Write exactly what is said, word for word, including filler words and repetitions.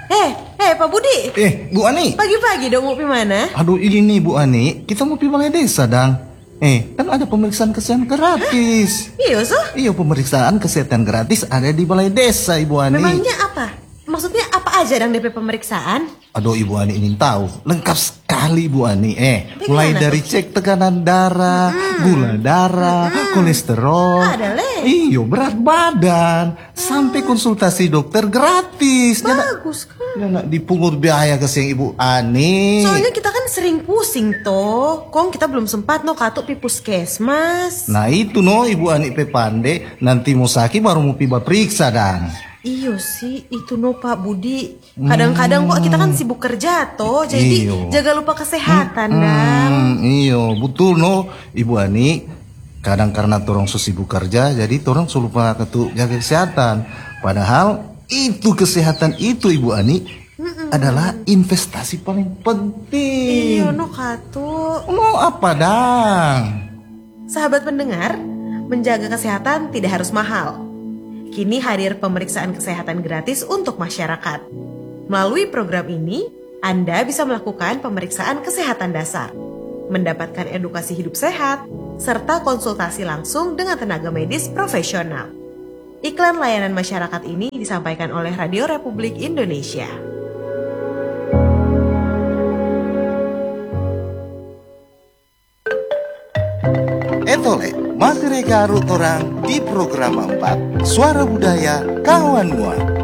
Eh, eh Pak Budi. Eh, Bu Ani. Pagi-pagi dong mau pi mana? Aduh ini Bu Ani, kita mau pi balai desa dang. Eh, kan ada pemeriksaan kesehatan gratis. Iya, so? Iya, pemeriksaan kesehatan gratis ada di balai desa, Ibu Ani. Memangnya apa? Maksudnya apa aja dang D P pemeriksaan? Aduh, Ibu Ani ingin tahu. Lengkap sekali, Bu Ani. Eh, Tapi mulai gimana dari tuh? cek tekanan darah, Mm-mm. gula darah, Mm-mm. kolesterol. Ada, Le. Iyo, berat badan. Sampai konsultasi dokter gratis. Jangan Bagus kan? jangan dipungut biaya ke siang Ibu Ani. Soalnya kita kan sering pusing toh. Kong kita belum sempat no katuk pi puskesmas. Nah itu no Ibu Ani pe pande. Nanti mau sakit baru mau piba periksa dang. Iyo sih, itu no Pak Budi. Kadang-kadang kok kita kan sibuk kerja toh, jadi Iyo. jaga lupa kesehatan dang. Hmm, iyo betul no Ibu Ani. Kadang karena torong sibuk kerja, jadi torong lupa ketuk jaga kesehatan. Padahal itu kesehatan itu Ibu Ani adalah investasi paling penting. Iyo no katuk. Mau apa dang? Sahabat pendengar, menjaga kesehatan tidak harus mahal. Kini hadir pemeriksaan kesehatan gratis untuk masyarakat. Melalui program ini, Anda bisa melakukan pemeriksaan kesehatan dasar, mendapatkan edukasi hidup sehat, serta konsultasi langsung dengan tenaga medis profesional. Iklan layanan masyarakat ini disampaikan oleh Radio Republik Indonesia. Etole, masih reka orang di program empat Suara Budaya Kawan Mua.